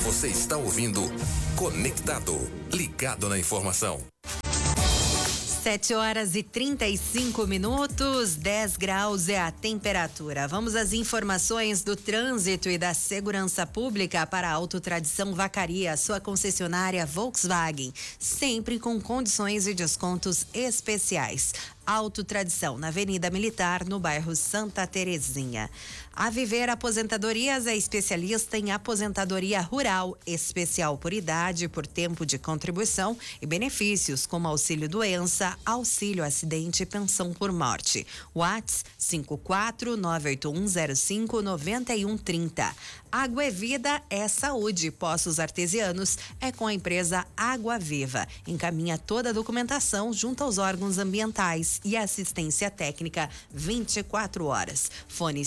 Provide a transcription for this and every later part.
Você está ouvindo Conectado, ligado na informação. 7h35, 10 graus é a temperatura. Vamos às informações do trânsito e da segurança pública para a Auto Tradição Vacaria, sua concessionária Volkswagen, sempre com condições e descontos especiais. Auto Tradição, na Avenida Militar, no bairro Santa Terezinha. A Viver Aposentadorias é especialista em aposentadoria rural, especial por idade, por tempo de contribuição e benefícios como auxílio doença, auxílio acidente e pensão por morte. WhatsApp 54981059130. Água é vida, é saúde. Poços Artesianos é com a empresa Água Viva. Encaminha toda a documentação junto aos órgãos ambientais e assistência técnica 24 horas. Fone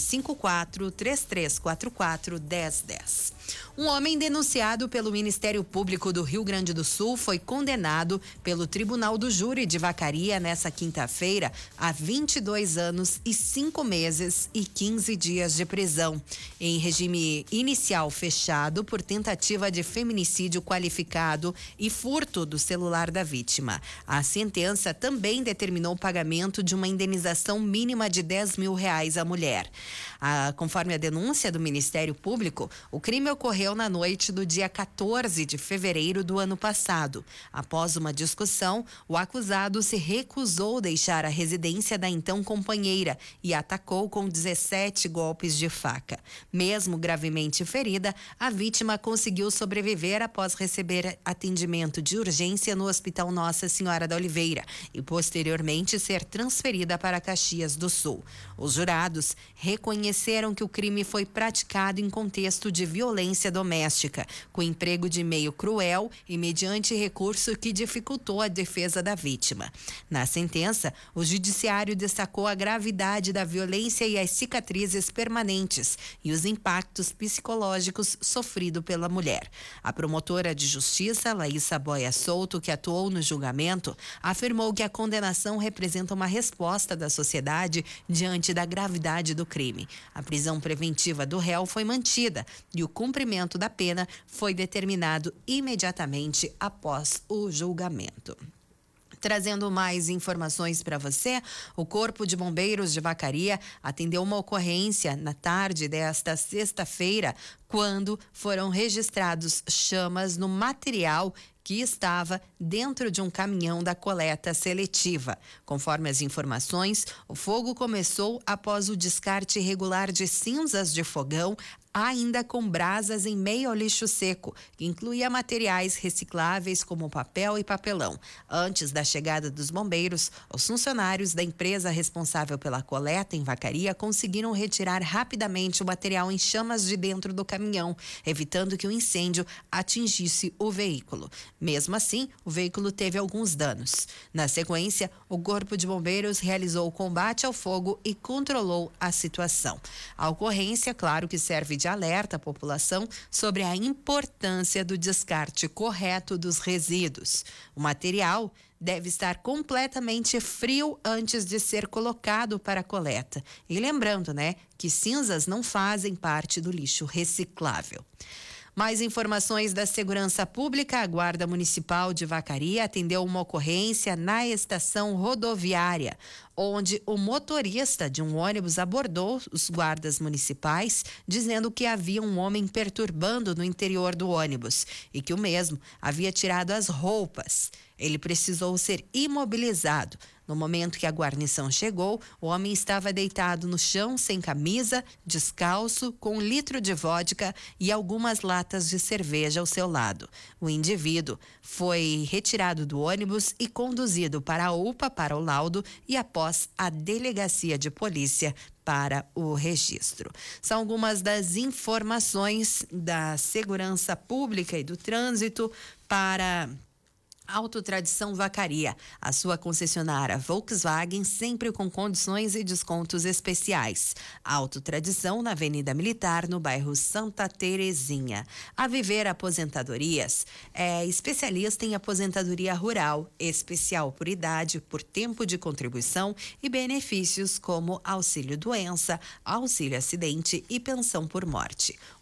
54-3344-1010. Um homem denunciado pelo Ministério Público do Rio Grande do Sul foi condenado pelo Tribunal do Júri de Vacaria nessa quinta-feira a 22 anos e 5 meses e 15 dias de prisão, em regime inicial fechado por tentativa de feminicídio qualificado e furto do celular da vítima. A sentença também determinou o pagamento de uma indenização mínima de R$10 mil à mulher. Conforme a denúncia do Ministério Público, o crime ocorreu na noite do dia 14 de fevereiro do ano passado. Após uma discussão, o acusado se recusou deixar a residência da então companheira e atacou com 17 golpes de faca. Mesmo gravemente ferida, a vítima conseguiu sobreviver após receber atendimento de urgência no Hospital Nossa Senhora da Oliveira e posteriormente ser transferida para Caxias do Sul. Os jurados reconheceram que o crime foi praticado em contexto de violência doméstica, com emprego de meio cruel e mediante recurso que dificultou a defesa da vítima. Na sentença, o judiciário destacou a gravidade da violência e as cicatrizes permanentes e os impactos psicológicos sofridos pela mulher. A promotora de justiça, Laísa Boia Souto, que atuou no julgamento, afirmou que a condenação representa uma resposta da sociedade diante da gravidade do crime. A prisão preventiva do réu foi mantida e o cumprimento da pena foi determinado imediatamente após o julgamento. Trazendo mais informações para você, o Corpo de Bombeiros de Vacaria atendeu uma ocorrência na tarde desta sexta-feira, quando foram registrados chamas no material que estava dentro de um caminhão da coleta seletiva. Conforme as informações, o fogo começou após o descarte irregular de cinzas de fogão, ainda com brasas em meio ao lixo seco, que incluía materiais recicláveis como papel e papelão. Antes da chegada dos bombeiros, os funcionários da empresa responsável pela coleta em Vacaria conseguiram retirar rapidamente o material em chamas de dentro do caminhão, evitando que o incêndio atingisse o veículo. Mesmo assim, o veículo teve alguns danos. Na sequência, o Corpo de Bombeiros realizou o combate ao fogo e controlou a situação. A ocorrência, claro que serve de alerta à população sobre a importância do descarte correto dos resíduos. O material deve estar completamente frio antes de ser colocado para a coleta. E lembrando, que cinzas não fazem parte do lixo reciclável. Mais informações da segurança pública. A Guarda Municipal de Vacaria atendeu uma ocorrência na estação rodoviária, onde o motorista de um ônibus abordou os guardas municipais, dizendo que havia um homem perturbando no interior do ônibus e que o mesmo havia tirado as roupas. Ele precisou ser imobilizado. No momento que a guarnição chegou, o homem estava deitado no chão, sem camisa, descalço, com 1 litro de vodka e algumas latas de cerveja ao seu lado. O indivíduo foi retirado do ônibus e conduzido para a UPA para o laudo e após a delegacia de polícia para o registro. São algumas das informações da segurança pública e do trânsito para Auto Tradição Vacaria, a sua concessionária Volkswagen, sempre com condições e descontos especiais. Auto Tradição na Avenida Militar, no bairro Santa Terezinha. A Viver Aposentadorias é especialista em aposentadoria rural, especial por idade, por tempo de contribuição e benefícios como auxílio doença, auxílio acidente e pensão por morte.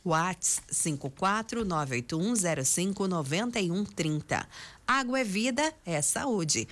WhatsApp 54981059130. Água é vida, é saúde.